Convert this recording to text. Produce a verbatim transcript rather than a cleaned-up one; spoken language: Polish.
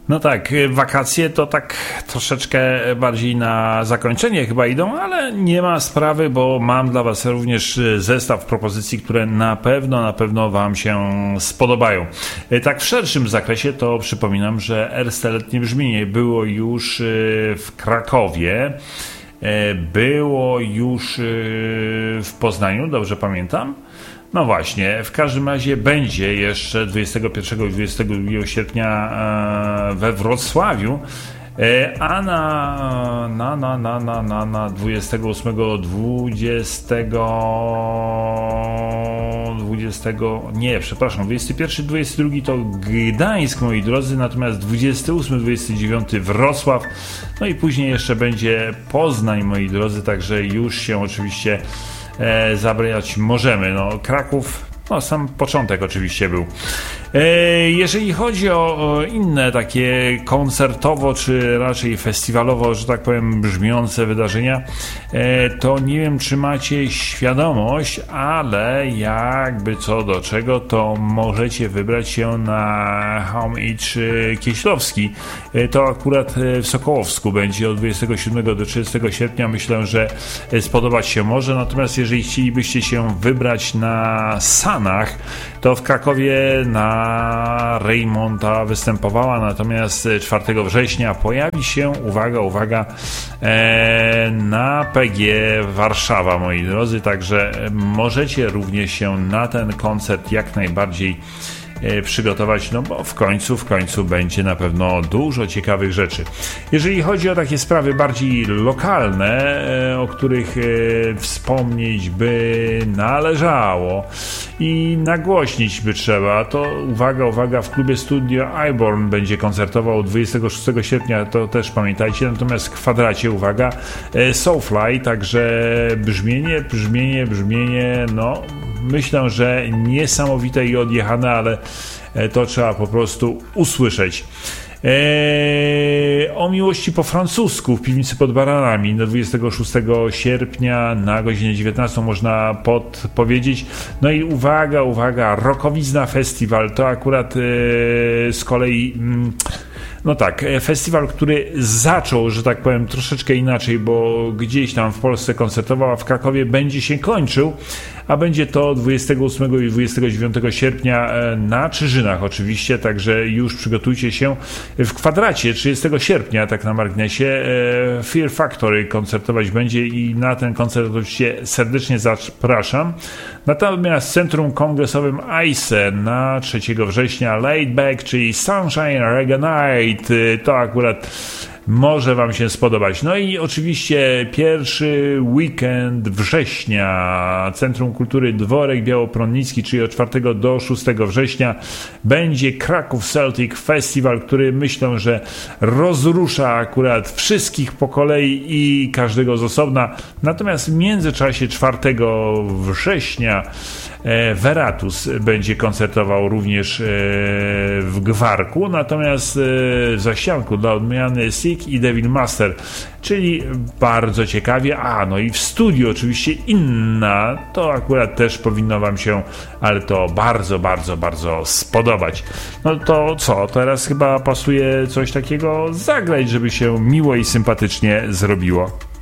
No tak, wakacje to tak troszeczkę bardziej na zakończenie chyba idą, ale nie ma sprawy, bo mam dla Was również zestaw propozycji, które na pewno, na pewno Wam się spodobają. Tak w szerszym zakresie to przypominam, że Erste Letnie Brzmienie było już w Krakowie, było już w Poznaniu, dobrze pamiętam? No właśnie, w każdym razie będzie jeszcze dwudziestego pierwszego i dwudziestego drugiego sierpnia we Wrocławiu, a na, na, na, na, na, na, na dwudziestego ósmego, dwudziestego, dwudziestego, nie, przepraszam, dwudziesty pierwszy, dwudziesty drugi to Gdańsk, moi drodzy, natomiast dwudziesty ósmy, dwudziesty dziewiąty Wrocław, no i później jeszcze będzie Poznań, moi drodzy, także już się oczywiście E, zabrać możemy. No, Kraków, no sam początek oczywiście był. E, jeżeli chodzi o, o inne takie koncertowo, czy raczej festiwalowo, że tak powiem, brzmiące wydarzenia, e, to nie wiem, czy macie świadomość, ale jakby co do czego, to możecie wybrać się na Homage Kieślowski. E, to akurat w Sokołowsku będzie od dwudziestego siódmego do trzydziestego sierpnia. Myślę, że spodobać się może. Natomiast jeżeli chcielibyście się wybrać na Sanach, to w Krakowie na Reymonta występowała, natomiast czwartego września pojawi się, uwaga, uwaga, e, na P G Warszawa, moi drodzy, także możecie również się na ten koncert jak najbardziej przygotować, no bo w końcu, w końcu będzie na pewno dużo ciekawych rzeczy. Jeżeli chodzi o takie sprawy bardziej lokalne, o których wspomnieć by należało i nagłośnić by trzeba, to uwaga, uwaga, w klubie Studio Iborn będzie koncertował dwudziestego szóstego sierpnia, to też pamiętajcie, natomiast w Kwadracie, uwaga, Soulfly, także brzmienie, brzmienie, brzmienie, no myślę, że niesamowite i odjechane, ale to trzeba po prostu usłyszeć. Eee, o miłości po francusku w Piwnicy pod Baranami do dwudziestego szóstego sierpnia na godzinę dziewiętnastą można podpowiedzieć. No i uwaga, uwaga, Rokowizna Festiwal to akurat e, z kolei... Mm, No tak, festiwal, który zaczął, że tak powiem, troszeczkę inaczej, bo gdzieś tam w Polsce koncertował, a w Krakowie będzie się kończył, a będzie to dwudziestego ósmego i dwudziestego dziewiątego sierpnia na Czyżynach oczywiście, także już przygotujcie się. W Kwadracie trzydziestego sierpnia, tak na marginesie, Fear Factory koncertować będzie i na ten koncert oczywiście serdecznie zapraszam. Natomiast w Centrum Kongresowym I C E na trzeciego września Laid Back, czyli Sunshine Reggae Night, to akurat może Wam się spodobać. No i oczywiście pierwszy weekend września Centrum Kultury Dworek Białoprądnicki, czyli od czwartego do szóstego września będzie Kraków Celtic Festival, który myślę, że rozrusza akurat wszystkich po kolei i każdego z osobna. Natomiast w międzyczasie czwartego września Veratus będzie koncertował również w Gwarku, natomiast w Zaścianku dla odmiany Sick i Devil Master, czyli bardzo ciekawie. A, no i w studiu oczywiście Inna, to akurat też powinno Wam się, ale to bardzo, bardzo, bardzo spodobać. No to co, teraz chyba pasuje coś takiego zagrać, żeby się miło i sympatycznie zrobiło.